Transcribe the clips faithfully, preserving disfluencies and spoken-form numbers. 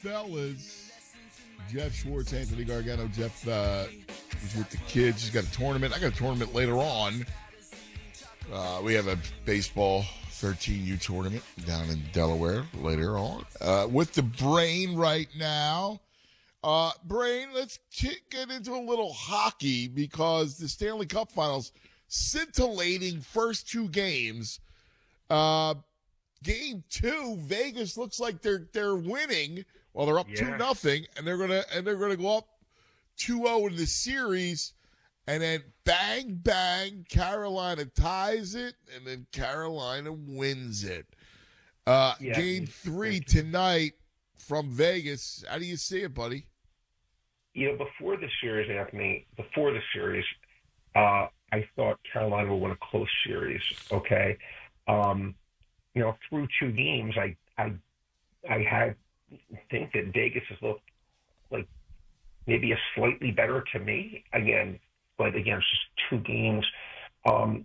fellas. Jeff Schwartz, Anthony Gargano. Jeff uh, is with the kids. He's got a tournament. I got a tournament later on. Uh, we have a baseball thirteen U tournament down in Delaware later on. Uh, with the Brain right now. Uh, Brain, let's t- get into a little hockey because the Stanley Cup Finals, scintillating first two games. Uh, game two, Vegas looks like they're they're winning. Well, they're up yeah. two nothing, and they're gonna and they're gonna go up two oh in the series, and then bang bang, Carolina ties it, and then Carolina wins it. Uh, yeah. Game three tonight from Vegas. How do you see it, buddy? You know, before the series, Anthony, before the series, uh, I thought Carolina would win a close series. Okay, um, you know, through two games, I I I had think that Vegas has looked like maybe a slightly better to me. Again, but again, it's just two games. Um,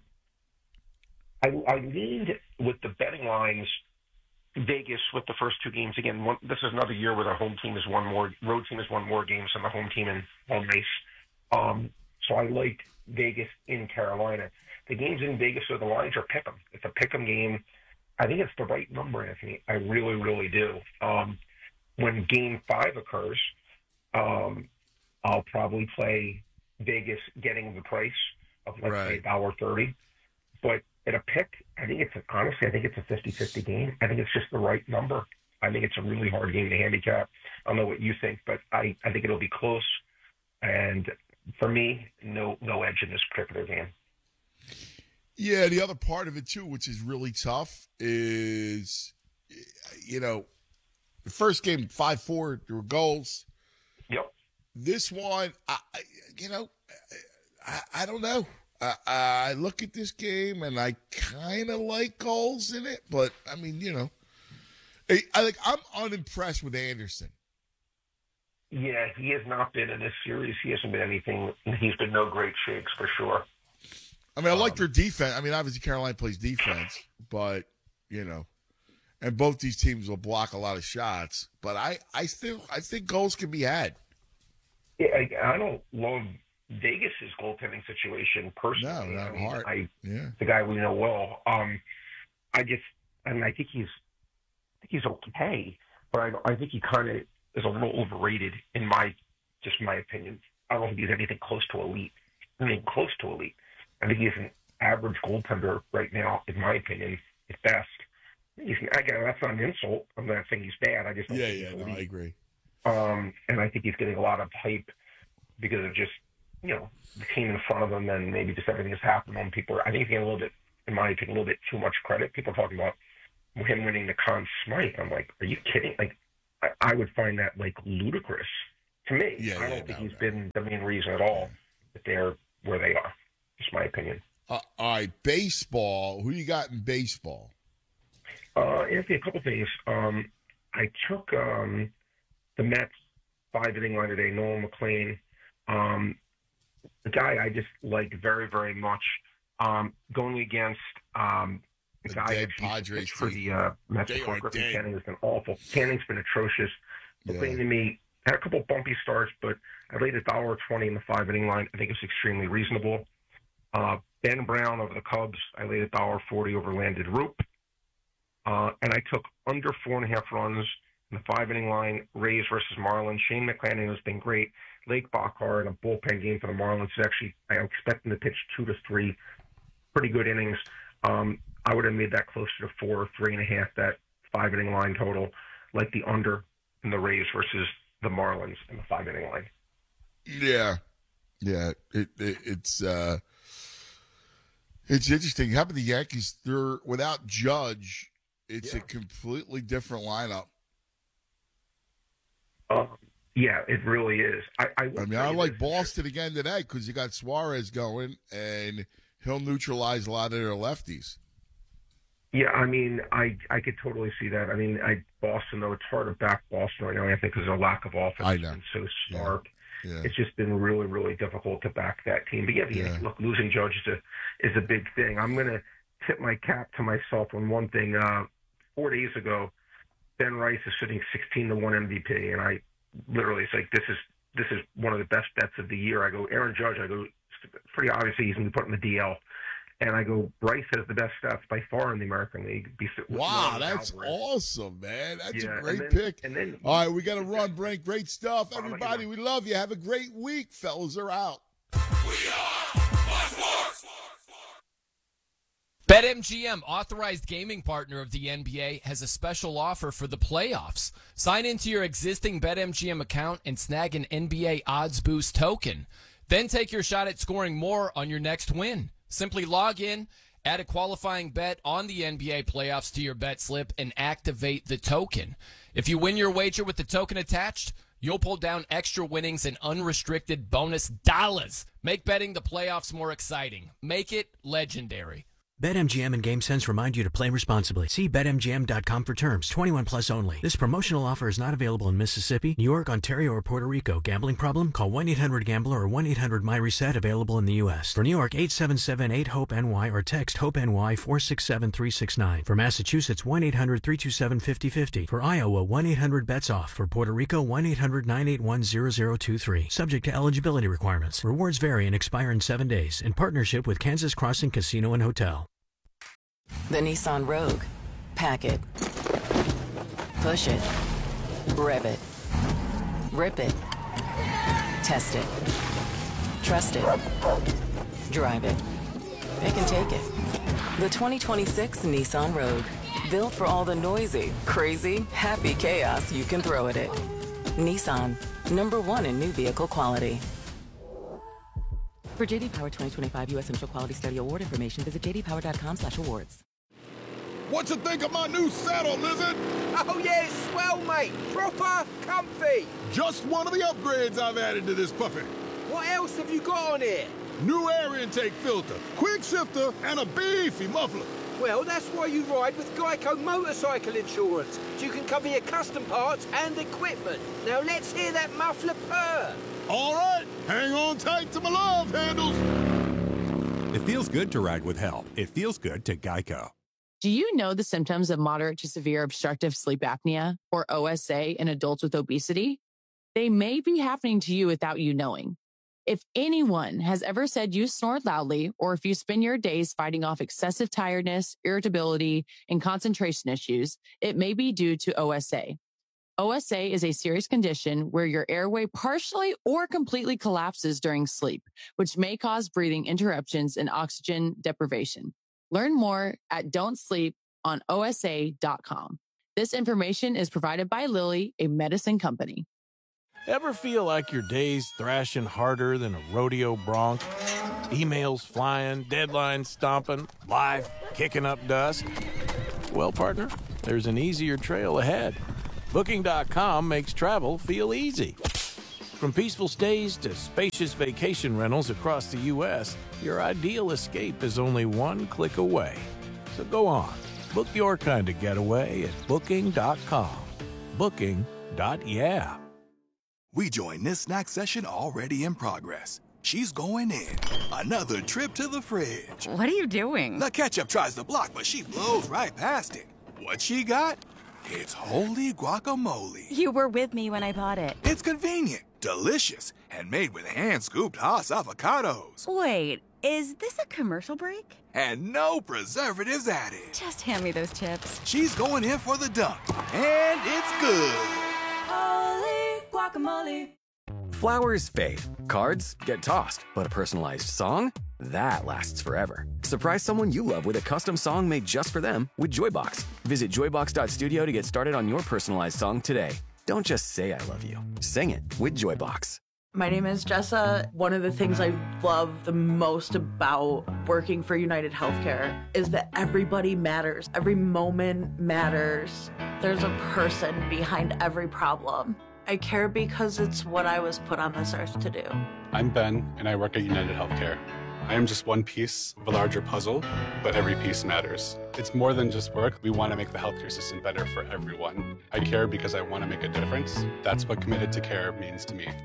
I, I leaned with the betting lines Vegas with the first two games. Again, one, this is another year where the home team has won more, road team has won more games than the home team in home race. Um, so I liked Vegas in Carolina. The games in Vegas, so the lines are pick 'em. It's a pick 'em game. I think it's the right number, Anthony. I really, really do. Um, when game five occurs, um, I'll probably play Vegas getting the price of, let's Right. say, one dollar thirty. But at a pick, I think it's, a, honestly, I think it's a fifty-fifty game. I think it's just the right number. I think it's a really hard game to handicap. I don't know what you think, but I, I think it'll be close. And for me, no no edge in this particular game. Yeah, the other part of it, too, which is really tough, is, you know, the first game, five four, there were goals. Yep. This one, I, I- you know, I, I don't know. I, I look at this game, and I kind of like goals in it, but, I mean, you know, I, I like, I'm unimpressed with Anderson. Yeah, he has not been in this series. He hasn't been anything. He's been no great shakes for sure. I mean, I like Um, their defense. I mean, obviously Carolina plays defense, but, you know, and both these teams will block a lot of shots. But I, I still, I think goals can be had. Yeah, I, I don't love Vegas's goaltending situation personally. No, not I mean, hard. I, Yeah. the guy we know well. Um, I just, I mean, I think he's, I think he's okay, but I, I think he kind of is a little overrated in my, just my opinion. I don't think he's anything close to elite. I mean, close to elite. I think he's an average goaltender right now, in my opinion, at best. He's, again, that's not an insult. I'm not saying he's bad. I just don't Yeah, think yeah, he's no, I elite. agree. Um, and I think he's getting a lot of hype because of just, you know, the team in front of him and maybe just everything that's happened on people. I think he's getting a little bit, in my opinion, a little bit too much credit. People are talking about him winning the Conn Smythe. I'm like, are you kidding? Like, I, I would find that, like, ludicrous to me. Yeah, I don't yeah, think no, he's no. been the main reason at all that they're where they are. Just my opinion. Uh, all right, baseball. Who you got in baseball? Uh, Anthony, a couple things. Um, I took um, the Mets five inning line today, Nolan McLean. Um, the guy I just like very, very much. Um, going against um, the The guy dead that Padres pitched for team. the uh, Mets They before are Griffin dead. Canning has been awful. Canning's been atrocious. McLean Yeah. to me had a couple bumpy starts, but I laid a dollar twenty in the five inning line. I think it's extremely reasonable. Uh, Ben Brown over the Cubs. I laid a dollar forty over Landon Roop. Uh, and I took under four and a half runs in the five inning line, Rays versus Marlins. Shane McClanahan has been great. Lake Bachar in a bullpen game for the Marlins is actually, I expect him to pitch two to three pretty good innings. Um, I would have made that closer to four, three and a half, that five inning line total, like the under in the Rays versus the Marlins in the five inning line. Yeah, yeah. It, it it's uh, it's interesting. How about the Yankees? They're without Judge. It's Yeah. a completely different lineup. Um, yeah, it really is. I, I, will I mean, tell I you like this. Boston again today because you got Suarez going, and he'll neutralize a lot of their lefties. Yeah, I mean, I I could totally see that. I mean, I Boston though, it's hard to back Boston right now. I think because of a lack of offense. I It's know. been so Yeah. stark. Yeah, It's just been really, really difficult to back that team. But yeah, the Yeah. look, losing Judge is a is a big thing. I'm gonna tip my cap to myself on one thing. Uh, four days ago, Ben Rice is sitting sixteen to one M V P, and I literally, it's like, this is this is one of the best bets of the year. I go, Aaron Judge, I go, it's pretty obviously he's going to be put in the D L. And I go, Bryce has the best stats by far in the American League. Wow, that's Alvarez. Awesome, man. That's yeah, a great and then, pick. And then, all right, we got to run, Brink. Great stuff. Everybody, we love you. Have a great week. Fellas are out. We are Sports. BetMGM, authorized gaming partner of the N B A, has a special offer for the playoffs. Sign into your existing BetMGM account and snag an N B A Odds Boost token. Then take your shot at scoring more on your next win. Simply log in, add a qualifying bet on the N B A playoffs to your bet slip, and activate the token. If you win your wager with the token attached, you'll pull down extra winnings and unrestricted bonus dollars. Make betting the playoffs more exciting. Make it legendary. BetMGM and GameSense remind you to play responsibly. See Bet M G M dot com for terms. twenty-one plus only. This promotional offer is not available in Mississippi, New York, Ontario, or Puerto Rico. Gambling problem? Call one eight hundred gambler or one eight hundred my reset, available in the U S. For New York, eight seven seven eight hope N Y or text HOPE-NY four six seven three six nine. For Massachusetts, one eight hundred three two seven five zero five zero. For Iowa, one eight hundred bets off. For Puerto Rico, one eight hundred nine eight one zero zero two three. Subject to eligibility requirements. Rewards vary and expire in seven days. In partnership with Kansas Crossing Casino and Hotel. The Nissan Rogue. Pack it. Push it. Rev it. Rip it. Test it. Trust it. Drive it. Pick and take it. The twenty twenty-six Nissan Rogue. Built for all the noisy, crazy, happy chaos you can throw at it. Nissan. Number one in new vehicle quality. For J D Power twenty twenty-five U S Central Quality Study Award information, visit j d power dot com slash awards. What you think of my new saddle, Lizard? Oh, yeah, it's swell, mate. Proper comfy. Just one of the upgrades I've added to this puppy. What else have you got on here? New air intake filter, quick shifter, and a beefy muffler. Well, that's why you ride with Geico Motorcycle Insurance, so you can cover your custom parts and equipment. Now let's hear that muffler purr. All right, hang on tight to my love handles. It feels good to ride with help. It feels good to Geico. Do you know the symptoms of moderate to severe obstructive sleep apnea, or O S A, in adults with obesity? They may be happening to you without you knowing. If anyone has ever said you snore loudly, or if you spend your days fighting off excessive tiredness, irritability, and concentration issues, it may be due to O S A. O S A is a serious condition where your airway partially or completely collapses during sleep, which may cause breathing interruptions and oxygen deprivation. Learn more at don't sleep on O S A dot com. This information is provided by Lilly, a medicine company. Ever feel like your day's thrashing harder than a rodeo bronc? Emails flying, deadlines stomping, life kicking up dust? Well, partner, there's an easier trail ahead. Booking dot com makes travel feel easy. From peaceful stays to spacious vacation rentals across the U S, your ideal escape is only one click away. So go on, book your kind of getaway at Booking dot com. Booking. Yeah. We join this snack session already in progress. She's going in. Another trip to the fridge. What are you doing? The ketchup tries to block, but she blows right past it. What she got? It's holy guacamole. You were with me when I bought it. It's convenient, delicious, and made with hand-scooped Haas avocados. Wait, is this a commercial break? And no preservatives added. Just hand me those chips. She's going in for the dunk, and it's good. Holy guacamole. Flowers fade, cards get tossed, but a personalized song? That lasts forever. Surprise someone you love with a custom song made just for them with Joybox. Visit joybox dot studio to get started on your personalized song today. Don't just say I love you. Sing it with Joybox. My name is Jessa. One of the things I love the most about working for United Healthcare is that everybody matters. Every moment matters. There's a person behind every problem. I care because it's what I was put on this earth to do. I'm Ben, and I work at United Healthcare. I am just one piece of a larger puzzle, but every piece matters. It's more than just work. We want to make the healthcare system better for everyone. I care because I want to make a difference. That's what Committed to Care means to me.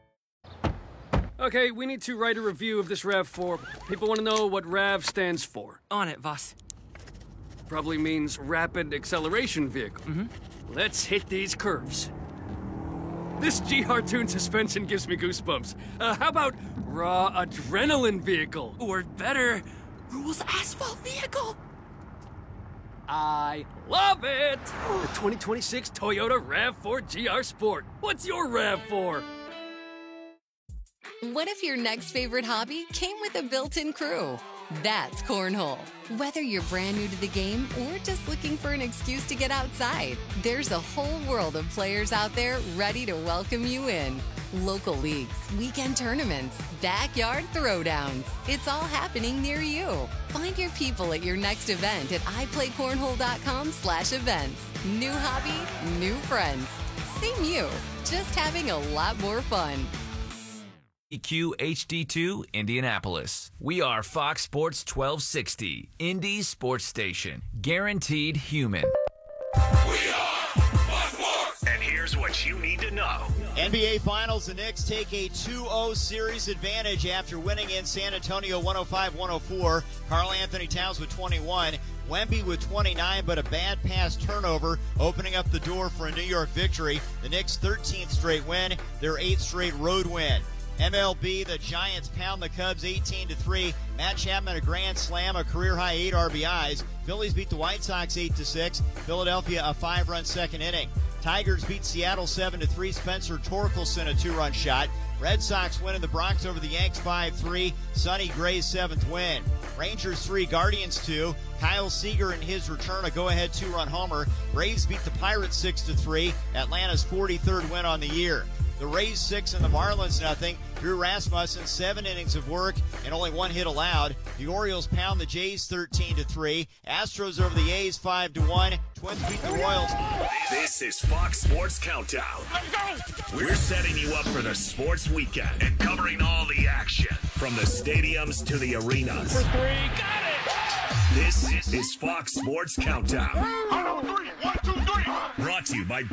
Okay, we need to write a review of this RAV four. People want to know what RAV stands for. On it, Voss. Probably means Rapid Acceleration Vehicle. Mm-hmm. let's hit these curves. This G R Tune suspension gives me goosebumps. Uh, how about raw adrenaline vehicle? Or better, rules asphalt vehicle? I love it! The twenty twenty-six Toyota RAV four G R Sport. What's your RAV four? What if your next favorite hobby came with a built-in crew? That's Cornhole. Whether you're brand new to the game or just looking for an excuse to get outside, there's a whole world of players out there ready to welcome you in. Local leagues, weekend tournaments, backyard throwdowns. It's all happening near you. Find your people at your next event at iPlayCornhole.com slash events. New hobby, new friends. Same you, just having a lot more fun. E Q H D two Indianapolis. We are Fox Sports twelve sixty, Indy's sports station. Guaranteed human. And here's what you need to know. N B A Finals, the Knicks take a two oh series advantage after winning in San Antonio one oh five one oh four. Karl Anthony Towns with twenty-one. Wemby with twenty-nine, but a bad pass turnover opening up the door for a New York victory. The Knicks' thirteenth straight win, their eighth straight road win. M L B, the Giants pound the Cubs eighteen to three. Matt Chapman a grand slam, a career-high eight R B Is. Phillies beat the White Sox eight to six. Philadelphia a five-run second inning. Tigers beat Seattle seven to three. Spencer Torkelson a two-run shot. Red Sox win in the Bronx over the Yanks five three. Sonny Gray's seventh win. Rangers three, Guardians two. Kyle Seager in his return a go-ahead two-run homer. Braves beat the Pirates six to three. Atlanta's forty-third win on the year. The Rays six and the Marlins nothing. Drew Rasmussen seven innings of work and only one hit allowed. The Orioles pound the Jays thirteen to three. Astros over the A's five to one. Twins beat the Royals. This is Fox Sports Countdown. We're setting you up for the sports weekend and covering all the action from the stadiums to the arenas. For three, got it! This is Fox Sports Countdown. One, two, three. Brought to you by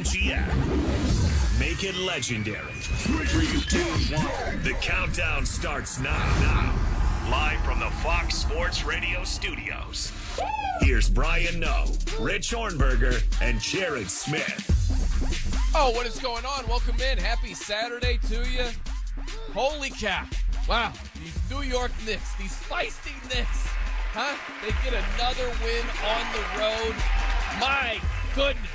BetMGM. Make it legendary. Three, two, one. The countdown starts now. Now, live from the Fox Sports Radio studios. Here's Brian Noe, Rich Hornberger, and Jared Smith. Oh, what is going on? Welcome in. Happy Saturday to you. Holy cow. Wow. These New York Knicks, these feisty Knicks, huh? They get another win on the road. My goodness.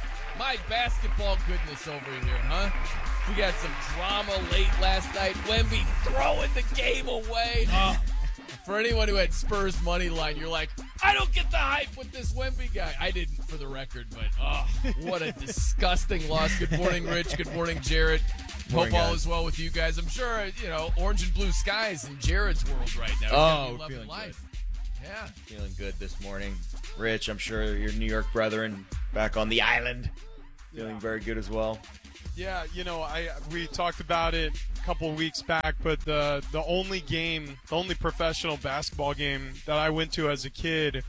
My basketball goodness over here, huh? We got some drama late last night. Wemby throwing the game away. Oh, for anyone who had Spurs money line, you're like, I don't get the hype with this Wemby guy. I didn't, for the record, but oh, what a disgusting loss. Good morning, Rich. Good morning, Jared. Morning, Hope all guys. is well with you guys. I'm sure, you know, orange and blue skies in Jared's world right now. He's Oh, gotta be we're loving feeling life. Yeah. Feeling good this morning. Rich, I'm sure your New York brethren back on the island feeling Yeah. very good as well. Yeah, you know, I we talked about it a couple of weeks back, but the the only game, the only professional basketball game that I went to as a kid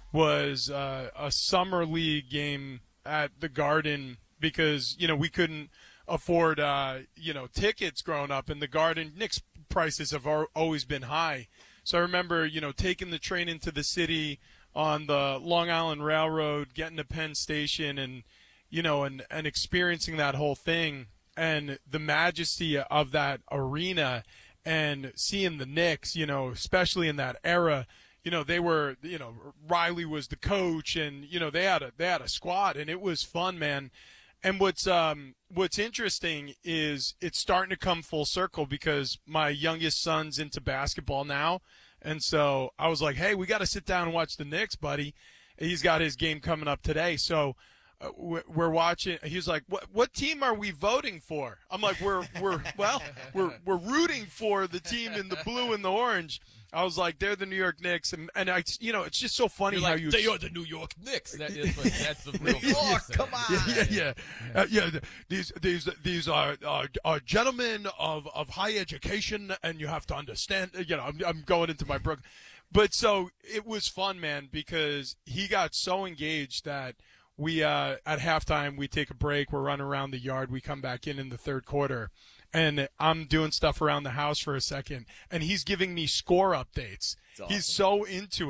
was uh, a summer league game at the Garden because, you know, we couldn't afford, uh, you know, tickets growing up in the Garden. Knicks prices have al- always been high. So I remember, you know, taking the train into the city on the Long Island Railroad, getting to Penn Station and, you know, and, and experiencing that whole thing and the majesty of that arena and seeing the Knicks, you know, especially in that era, you know, they were, you know, Riley was the coach and, you know, they had a, they had a squad and it was fun, man. And what's, um, what's interesting is it's starting to come full circle because my youngest son's into basketball now. And so I was like, hey, we got to sit down and watch the Knicks, buddy. He's got his game coming up today. So, Uh, we're watching. He's like, "What? What team are we voting for?" I'm like, "We're we're well, we're we're rooting for the team in the blue and the orange." I was like, "They're the New York Knicks," and and I, you know, it's just so funny You're how like, you. they are the New York Knicks. That is, but that's the real. Yeah, come on. Yeah, yeah, yeah. Uh, yeah these these these are, are are gentlemen of of high education, and you have to understand. You know, I'm I'm going into my book, but so it was fun, man, because he got so engaged that. We, uh, at halftime, we take a break. We're running around the yard. We come back in in the third quarter. And I'm doing stuff around the house for a second. And he's giving me score updates. Awesome. He's so into it.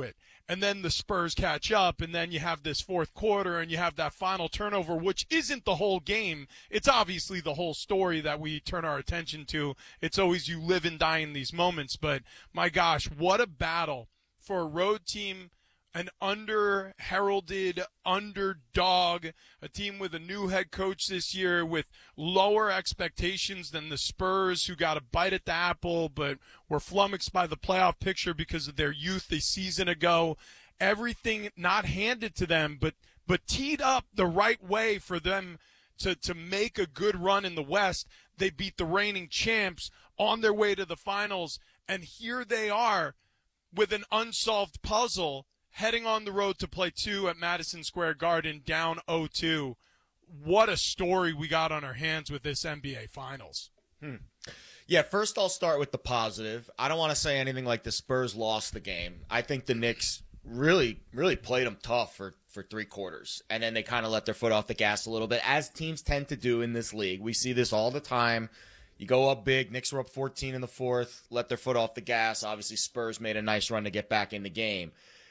and then the Spurs catch up, and then you have this fourth quarter, and you have that final turnover, which isn't the whole game. It's obviously the whole story that we turn our attention to. It's always you live and die in these moments, but my gosh, what a battle for a road team, an under-heralded underdog, a team with a new head coach this year with lower expectations than the Spurs, who got a bite at the apple but were flummoxed by the playoff picture because of their youth a season ago. Everything not handed to them, but but teed up the right way for them to, to make a good run in the West. They beat the reigning champs on their way to the finals, and here they are with an unsolved puzzle, heading on the road to play two at Madison Square Garden, down oh two. What a story we got on our hands with this N B A Finals. Hmm. Yeah, first I'll start with the positive. I don't want to say anything like the Spurs lost the game. I think the Knicks really, really played them tough for, for three quarters, and then they kind of let their foot off the gas a little bit, as teams tend to do in this league. We see this all the time. You go up big. Knicks were up fourteen in the fourth, let their foot off the gas. Obviously, Spurs made a nice run to get back in the game.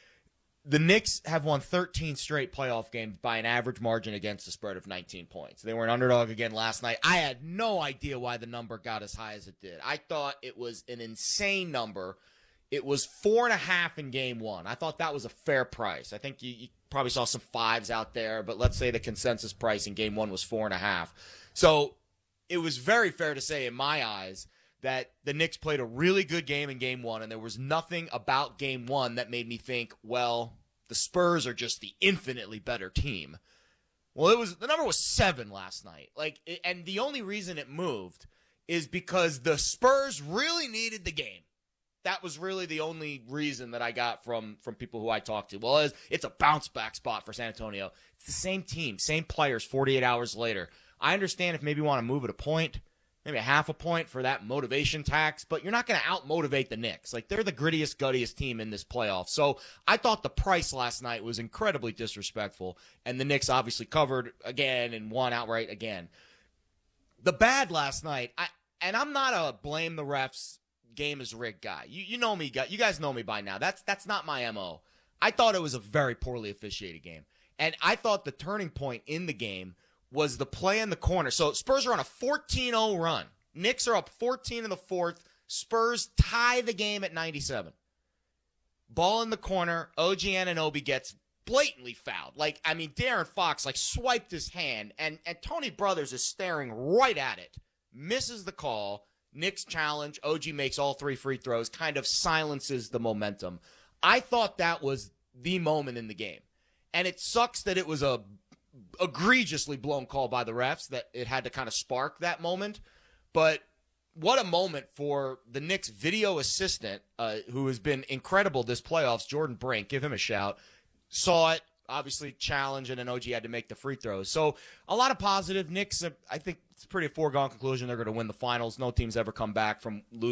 The Knicks have won thirteen straight playoff games by an average margin against a spread of nineteen points. They were an underdog again last night. I had no idea why the number got as high as it did. I thought it was an insane number. It was four and a half in game one. I thought that was a fair price. I think you, you probably saw some fives out there, but let's say the consensus price in game one was four and a half. So it was very fair to say in my eyes that the Knicks played a really good game in game one, and there was nothing about game one that made me think, well, the Spurs are just the infinitely better team. Well, it was the number was seven last night. Like, and the only reason it moved is because the Spurs really needed the game. That was really the only reason that I got from, from people who I talked to. Well, it's, it's a bounce-back spot for San Antonio. It's the same team, same players forty-eight hours later. I understand if maybe you want to move it a point, maybe a half a point for that motivation tax, but you're not going to out-motivate the Knicks. Like, they're the grittiest, guttiest team in this playoff. So I thought the price last night was incredibly disrespectful, and the Knicks obviously covered again and won outright again. The bad last night, I and I'm not a blame the refs, game is rigged guy. You you know me, you guys know me by now. That's that's not my M O. I thought it was a very poorly officiated game, and I thought the turning point in the game was the play in the corner. So Spurs are on a fourteen oh run. Knicks are up fourteen in the fourth. Spurs tie the game at ninety-seven. Ball in the corner. O G Anunoby gets blatantly fouled. Like, I mean, De'Aaron Fox, like, swiped his hand, and, and Tony Brothers is staring right at it. Misses the call. Knicks challenge. O G makes all three free throws, kind of silences the momentum. I thought that was the moment in the game. And it sucks that it was a egregiously blown call by the refs, that it had to kind of spark that moment. But what a moment for the Knicks video assistant, uh, who has been incredible this playoffs, Jordan Brink. Give him a shout. Saw it, obviously challenge, and then O G had to make the free throws. So a lot of positive. Knicks, uh, I think it's a pretty foregone conclusion they're going to win the finals. No team's ever come back from losing